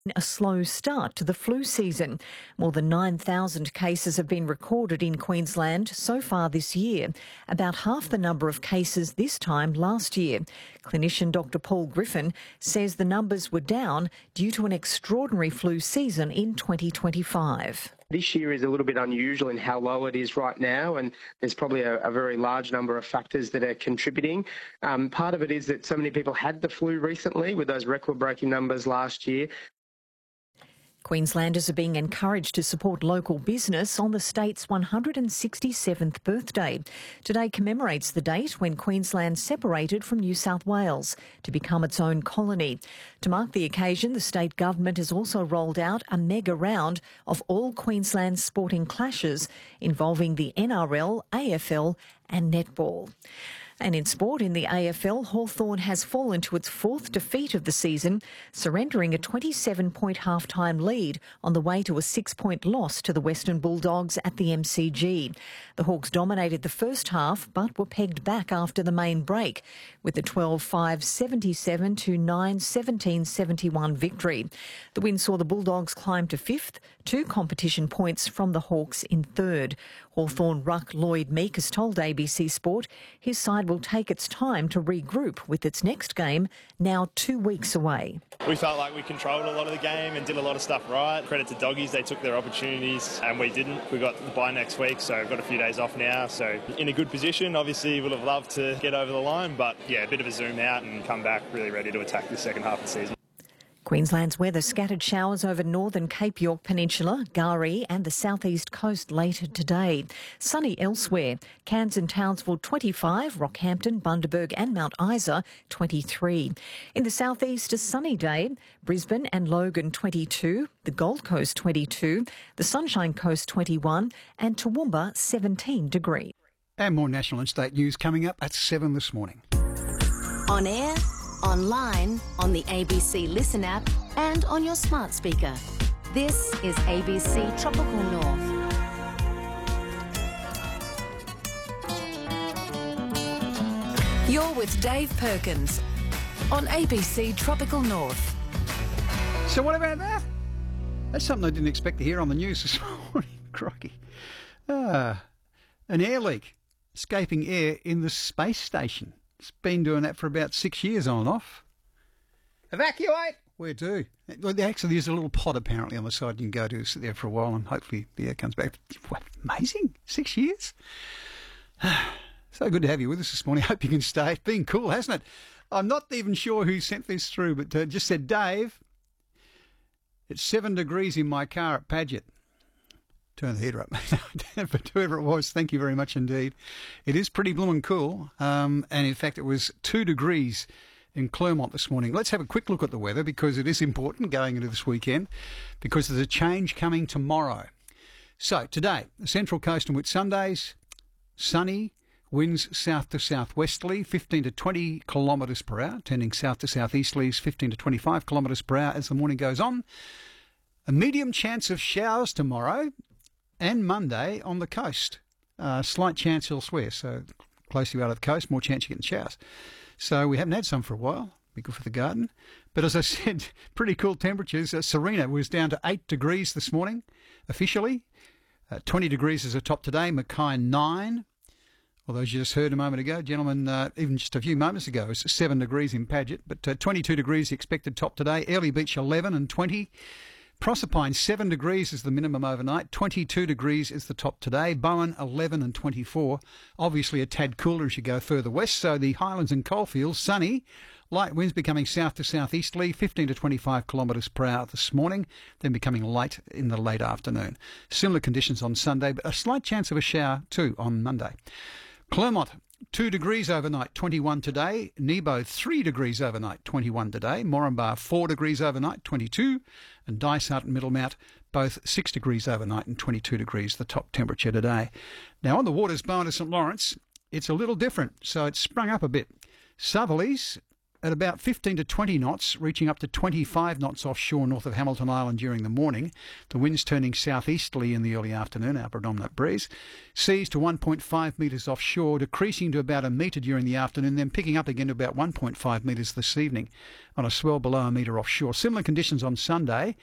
A slow start to the flu season. More than 9,000 cases have been recorded in Queensland so far this year, about half the number of cases this time last year. Clinician Dr Paul Griffin says the numbers were down due to an extraordinary flu season in 2025. This year is a little bit unusual in how low it is right now, and there's probably a very large number of factors that are contributing. Part of it is that so many people had the flu recently with those record-breaking numbers last year. Queenslanders are being encouraged to support local business on the state's 167th birthday. Today commemorates the date when Queensland separated from New South Wales to become its own colony. To mark the occasion, the state government has also rolled out a mega round of all Queensland sporting clashes involving the NRL, AFL and netball. And in sport, in the AFL, Hawthorn has fallen to its fourth defeat of the season, surrendering a 27-point half-time lead on the way to a 6-point loss to the Western Bulldogs at the MCG. The Hawks dominated the first half but were pegged back after the main break with a 12-5 77 to 9 17 71 victory. The win saw the Bulldogs climb to fifth, 2 competition points from the Hawks in third. Hawthorn ruck Lloyd Meek has told ABC Sport his side will take its time to regroup with its next game now 2 weeks away. We felt like we controlled a lot of the game and did a lot of stuff right. Credit to Doggies, they took their opportunities and we didn't. We got the bye next week, so we've got a few days off now. So in a good position. Obviously would have loved to get over the line, but yeah, a bit of a zoom out and come back really ready to attack the second half of the season. Queensland's weather: scattered showers over northern Cape York Peninsula, Gari and the southeast coast later today. Sunny elsewhere. Cairns and Townsville 25, Rockhampton, Bundaberg and Mount Isa 23. In the southeast, a sunny day. Brisbane and Logan 22, the Gold Coast 22, the Sunshine Coast 21 and Toowoomba 17 degrees. And more national and state news coming up at 7 this morning. On air, online, on the ABC Listen app and on your smart speaker. This is ABC Tropical North. You're with Dave Perkins on ABC Tropical North. So what about that? That's something I didn't expect to hear on the news this morning. Crikey. An air leak, escaping air in the space station. It's been doing that for about 6 years on and off. Evacuate! Where to? Well, actually, there's a little pod apparently on the side you can go to, sit there for a while and hopefully the air comes back. What, amazing. 6 years? So good to have you with us this morning. Hope you can stay. It's been cool, hasn't it? I'm not even sure who sent this through, but just said, Dave, it's 7 degrees in my car at Paget. Turn the heater up. But whoever it was, thank you very much indeed. It is pretty blooming cool. And in fact, it was 2 degrees in Clermont this morning. Let's have a quick look at the weather because it is important going into this weekend because there's a change coming tomorrow. So today, the Central Coast and Whitsundays, sunny, winds south to southwesterly, 15 to 20 kilometres per hour, tending south to southeasterlies, 15 to 25 kilometres per hour as the morning goes on. A medium chance of showers tomorrow and Monday on the coast. Slight chance elsewhere, so closely out of the coast, more chance of getting showers. So we haven't had some for a while. Be good for the garden. But as I said, pretty cool temperatures. Serena was down to 8 degrees this morning, officially. 20 degrees is a top today. Mackay 9. Although as you just heard a moment ago, gentlemen, even just a few moments ago, it was 7 degrees in Paget. But 22 degrees the expected top today. Airlie Beach 11 and 20. Proserpine 7 degrees is the minimum overnight, 22 degrees is the top today, Bowen 11 and 24, obviously a tad cooler as you go further west, so the Highlands and Coalfields sunny, light winds becoming south to southeasterly, 15 to 25 kilometres per hour this morning, then becoming light in the late afternoon. Similar conditions on Sunday, but a slight chance of a shower too on Monday. Clermont 2 degrees overnight, 21 today. Nebo 3 degrees overnight, 21 today. Moranbah 4 degrees overnight, 22. And Dysart and Middlemount both 6 degrees overnight and 22 degrees, the top temperature today. Now on the waters, Bowen to St Lawrence, it's a little different, so it's sprung up a bit. Southerlies at about 15 to 20 knots, reaching up to 25 knots offshore north of Hamilton Island during the morning. The wind's turning southeasterly in the early afternoon, our predominant breeze. Seas to 1.5 metres offshore, decreasing to about 1 metre during the afternoon, then picking up again to about 1.5 metres this evening on a swell below 1 metre offshore. Similar conditions on Sunday.